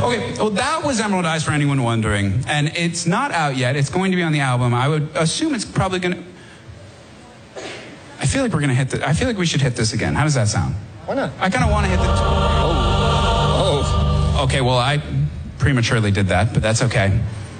Okay, well, that was Emerald Eyes for anyone wondering. And it's not out yet. It's going to be on the album. I would assume it's probably going to... I feel like we're going to hit this. I feel like we should hit this again. How does that sound? Why not? I kind of want to hit the... Oh. Okay, well, I prematurely did that, but that's okay.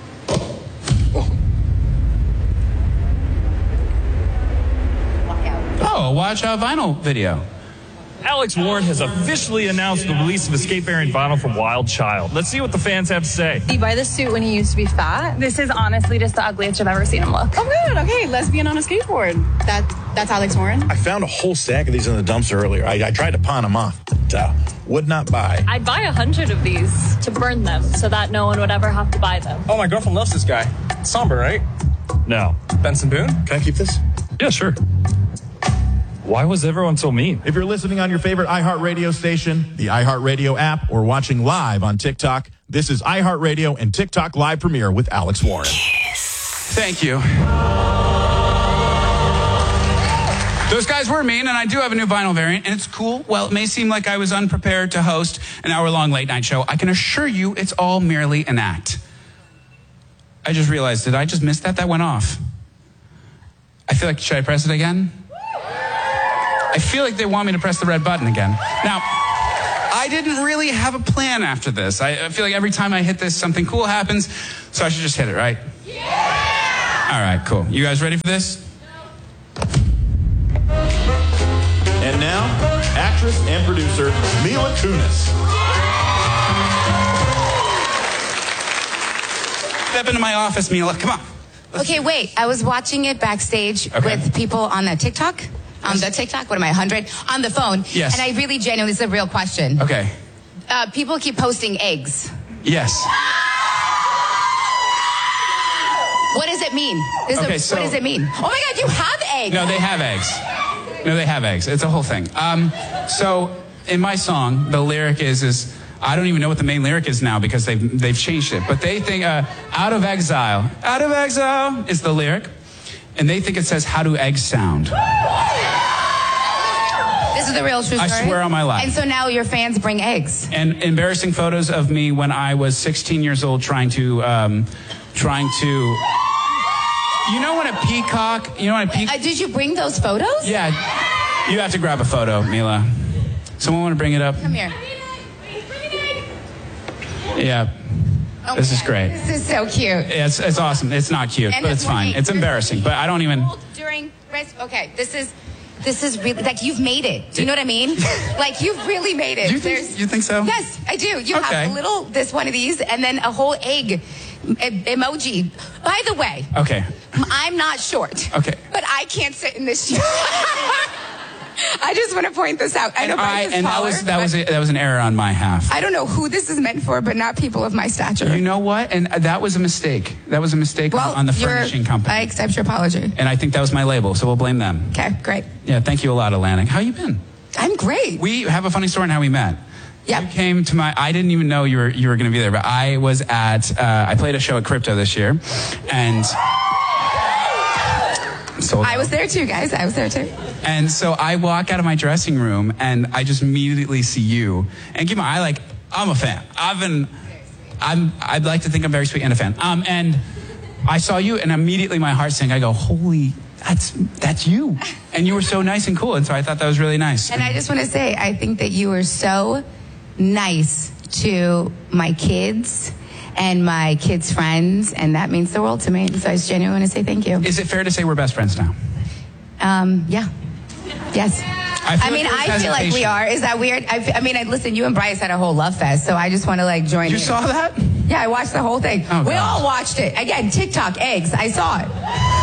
Oh, a Watch Out vinyl video. Alex Warren has officially announced the release of Escape variant vinyl from Wild Child. Let's see what the fans have to say. Did you buy this suit when he used to be fat? This is honestly just the ugliest I've ever seen him look. Oh, good. Okay, lesbian on a skateboard. That's Alex Warren. I found a whole stack of these in the dumpster earlier. I tried to pawn them off, but would not buy. I'd buy 100 of these to burn them so that no one would ever have to buy them. Oh, my girlfriend loves this guy. Somber, right? No. Benson Boone? Can I keep this? Yeah, sure. Why was everyone so mean? If you're listening on your favorite iHeartRadio station, the iHeartRadio app, or watching live on TikTok, this is iHeartRadio and TikTok Live Premiere with Alex Warren. Thank you. Those guys were mean, and I do have a new vinyl variant, and it's cool. Well, it may seem like I was unprepared to host an hour-long late-night show. I can assure you it's all merely an act. I just realized, did I just miss that? That went off. I feel like, should I press it again? I feel like they want me to press the red button again. Now, I didn't really have a plan after this. I feel like every time I hit this, something cool happens, so I should just hit it, right? Yeah! All right, cool. You guys ready for this? And now, actress and producer Mila Kunis. Step into my office, Mila. Come on. Okay, wait. I was watching it backstage with people on the TikTok. On the TikTok, what am I, 100? On the phone. Yes. And I really genuinely, this is a real question. Okay. People keep posting eggs. Yes. What does it mean? So, what does it mean? Oh my God, you have eggs. No, they have eggs. No, they have eggs. It's a whole thing. So in my song, the lyric is I don't even know what the main lyric is now because they've changed it. But they think out of exile is the lyric. And they think it says, how do eggs sound? This is the real true story? I swear on my life. And so now your fans bring eggs. And embarrassing photos of me when I was 16 years old trying to, you know when a peacock, did you bring those photos? Yeah. You have to grab a photo, Mila. Someone want to bring it up? Come here. Yeah. Oh, this is great. This is so cute. It's awesome. It's not cute, but it's fine. It's embarrassing, but I don't even... Okay, this is really, like, you've made it. Do you know what I mean? Like, you've really made it. You think so? Yes, I do. You have this one of these, and then a whole egg emoji. By the way. Okay. I'm not short. Okay. But I can't sit in this chair. I just want to point this out. I know that was an error on my half. I don't know who this is meant for, but not people of my stature. You know what? And that was a mistake. That was a mistake on the furnishing company. I accept your apology. And I think that was my label, so we'll blame them. Okay, great. Yeah, thank you a lot, Atlantic. How you been? I'm great. We have a funny story on how we met. Yep. You came to I didn't even know you were going to be there, but I was I played a show at Crypto this year, and I was there too, guys. I was there too. And so I walk out of my dressing room, and I just immediately see you. And keep in mind, I'm a fan. I'd like to think I'm very sweet and a fan. And I saw you, and immediately my heart sank. I go, holy, that's you. And you were so nice and cool, and so I thought that was really nice. And I just want to say, I think that you were so nice to my kids and my kids' friends, and that means the world to me. So I just genuinely want to say thank you. Is it fair to say we're best friends now? Yeah. Yes. I feel like we are. Is that weird? Listen, you and Bryce had a whole love fest, so I just want to join in. You saw that? Yeah, I watched the whole thing. Oh, we all watched it. Again, TikTok eggs. I saw it.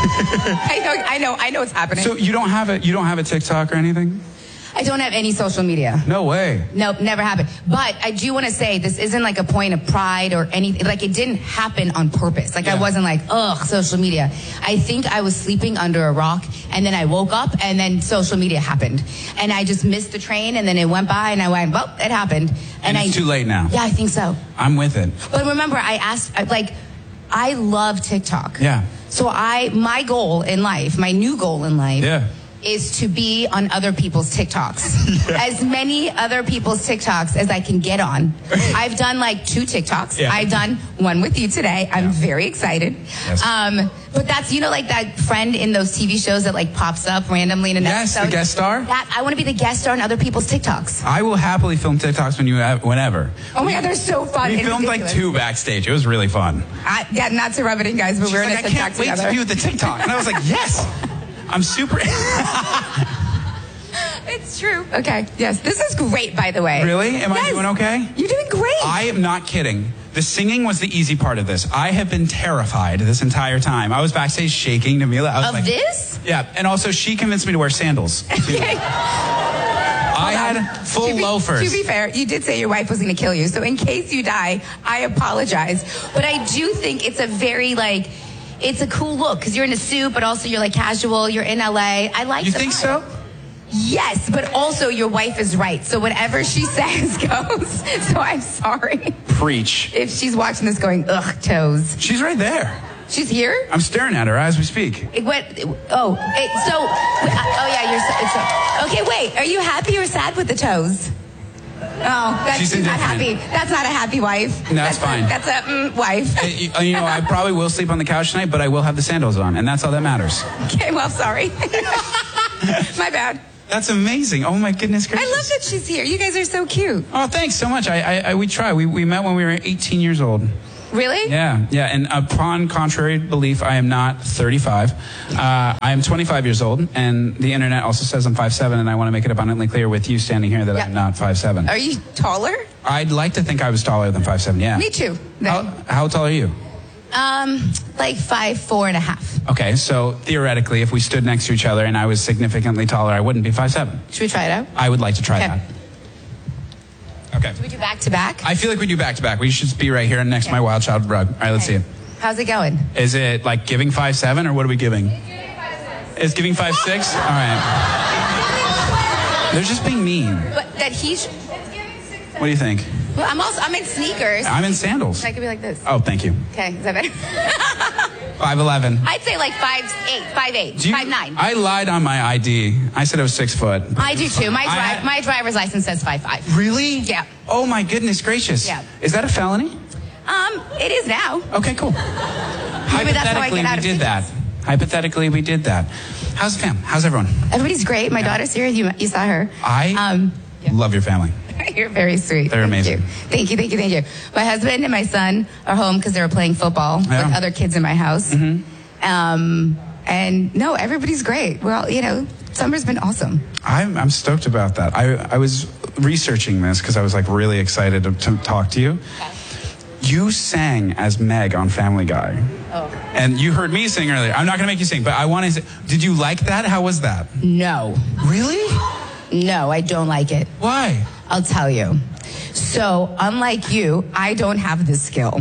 I know it's happening. So you don't have a TikTok or anything? I don't have any social media. No way. Nope, never happened. But I do want to say this isn't a point of pride or anything. It didn't happen on purpose. I wasn't social media. I think I was sleeping under a rock, and then I woke up, and then social media happened. And I just missed the train, and then it went by, and I went, well, it happened. And it's too late now. Yeah, I think so. I'm with it. But remember, I asked, I love TikTok. Yeah. So my goal in life, my new goal in life, is to be on other people's TikToks. As many other people's TikToks as I can get on. I've done like 2 TikToks. Yeah. I've done one with you today. I'm very excited. Yes. But that's, like that friend in those TV shows that like pops up randomly in an Yes, episode. the guest star. I want to be the guest star on other people's TikToks. I will happily film TikToks whenever. Oh my God, they're so fun. We and filmed like ridiculous. 2 backstage. It was really fun. Not to rub it in, guys, but we're in a I TikTok can't wait together. to view the TikTok. And I was like, yes. I'm super. It's true. Okay. Yes. This is great, by the way. Really? Am I doing okay? You're doing great. I am not kidding. The singing was the easy part of this. I have been terrified this entire time. I was backstage shaking. Jamila. I was Of like, this? Yeah. And also, she convinced me to wear sandals. Okay. I had full loafers. To be fair, you did say your wife was going to kill you. So in case you die, I apologize. But I do think it's a very, it's a cool look because you're in a suit, but also you're casual. You're in LA. I like You the think vibe. so? Yes, but also your wife is right. So whatever she says goes. So I'm sorry Preach. if she's watching this going, ugh, toes. She's right there. She's here? I'm staring at her as we speak. Yeah, okay, wait, are you happy or sad with the toes? Oh, She's she's not indifferent. happy. That's not a happy wife. No, that's fine. That's a wife. I probably will sleep on the couch tonight, but I will have the sandals on, and that's all that matters. Okay, well, sorry. My bad. That's amazing. Oh my goodness gracious. I love that she's here. You guys are so cute. Oh, thanks so much. We try. We met when we were 18 years old. Really? Yeah. And upon contrary belief, I am not 35. I am 25 years old, and the internet also says I'm 5'7", and I want to make it abundantly clear with you standing here that Yeah. I'm not 5'7". Are you taller? I'd like to think I was taller than 5'7", yeah. Me too. then. How tall are you? Like 5'4.5". Okay, so theoretically, if we stood next to each other and I was significantly taller, I wouldn't be 5'7". Should we try it out? I would like to try Okay. that. Okay. Do we do back to back? I feel like we do back to back. We should be right here next to my Wild Child rug. All right, let's see it. How's it going? Is it like giving 5'7", or what are we giving? It's giving 5'6"? All right. They're just being mean. But that he's. What do you think? Well, I'm in sneakers. I'm in sandals. I could be like this. Oh, thank you. Okay, is that better? 5'11". I'd say like 5'8", 5'8", 5'9". I lied on my ID. I said I was 6 foot. I do too. I- My driver's license says 5'5". Really? Yeah. Oh my goodness gracious. Yeah. Is that a felony? It is now. Okay, cool. Maybe that's how I Hypothetically, get out we of did that. Hypothetically, we did that. How's the fam? How's everyone? Everybody's great. My daughter's here. You saw her. I love your family. You're very sweet. They're amazing. Thank you. My husband and my son are home because they were playing football with other kids in my house. Mm-hmm. And no, everybody's great. Well, summer's been awesome. I'm stoked about that. I was researching this because I was like really excited to talk to you. You sang as Meg on Family Guy. Oh. And you heard me sing earlier. I'm not going to make you sing, but I want to. Did you like that? How was that? No. Really? No, I don't like it. Why? I'll tell you. So, unlike you, I don't have this skill.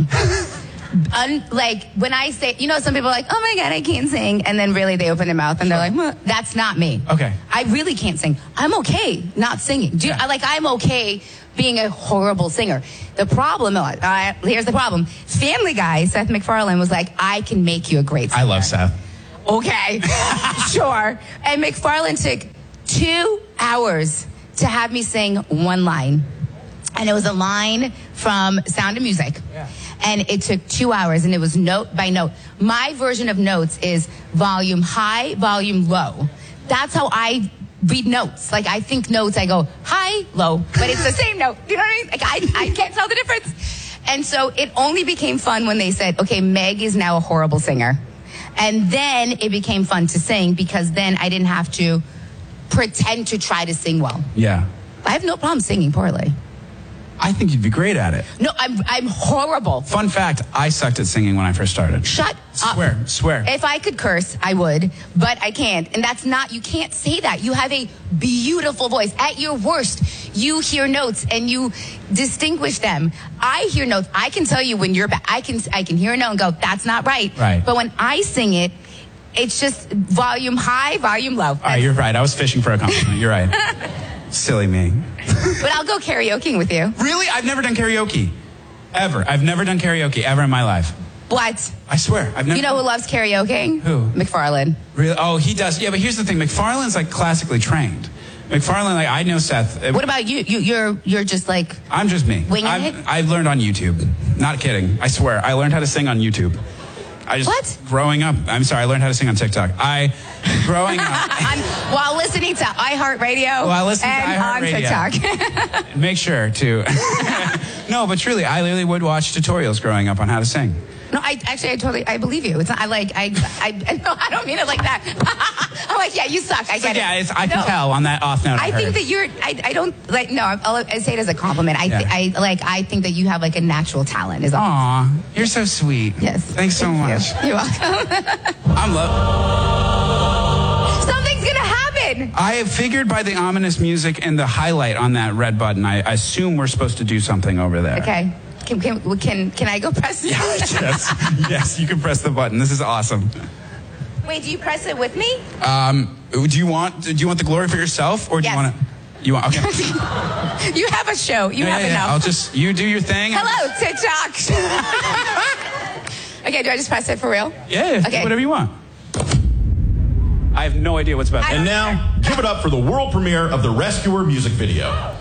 Like, when I say, some people are like, oh my God, I can't sing. And then really they open their mouth and they're like, well, that's not me. Okay. I really can't sing. I'm okay not singing. I'm okay being a horrible singer. The problem, here's the problem. Family Guy, Seth MacFarlane, was like, I can make you a great singer. I love Seth. Okay, sure. And MacFarlane took 2 hours to have me sing one line. And it was a line from Sound of Music. Yeah. And it took 2 hours, and it was note by note. My version of notes is volume high, volume low. That's how I read notes. Like, I think notes, I go high, low, but it's the same note. You know what I mean? Like, I can't tell the difference. And so it only became fun when they said, okay, Meg is now a horrible singer. And then it became fun to sing because then I didn't have to pretend to try to sing well. Yeah. I have no problem singing poorly. I think you'd be great at it. No, I'm horrible. Fun fact, I sucked at singing when I first started. Shut up. Swear. If I could curse, I would, but I can't. And you can't say that. You have a beautiful voice. At your worst, you hear notes and you distinguish them. I hear notes. I can tell you when you're bad. I can hear a note and go, that's not right. Right. But when I sing it, it's just volume high, volume low. All right, you're right. I was fishing for a compliment. You're right. Silly me. But I'll go karaokeing with you. Really? I've never done karaoke. Ever. I've never done karaoke ever in my life. What? I swear, I've never. You know who loves karaoke? Who? McFarlane. Really? Oh, he does. Yeah, but here's the thing. McFarlane's like classically trained. McFarlane, like I know Seth. What about you? You're just like. I'm just me. Winging it? I've learned on YouTube. Not kidding. I swear. I learned how to sing on YouTube. What? Growing up. I'm sorry. I learned how to sing on TikTok. Growing up. While listening to iHeartRadio While listening to and iHeartRadio. on TikTok. Make sure to. No, but truly, I literally would watch tutorials growing up on how to sing. No, I believe you. It's not, no, I don't mean it like that. I'm like, yeah, you suck. I get it. Yeah, I can tell on that off note. I think that you're. I don't like. No, I say it as a compliment. I think that you have like a natural talent. Is all. Aw, you're so sweet. Yes. Thanks so much. You're welcome. I'm Something's gonna happen. I have figured by the ominous music and the highlight on that red button, I assume we're supposed to do something over there. Okay. Can I go press it? Yes, you can press the button. This is awesome. Wait, do you press it with me? Do you want the glory for yourself, or do Yes. you want to? You want? Okay. You have a show. You have enough. You do your thing. Hello, TikTok. Okay, do I just press it for real? Yeah. Okay. Do whatever you want. I have no idea what's about. And now, give it up for the world premiere of the Rescuer music video.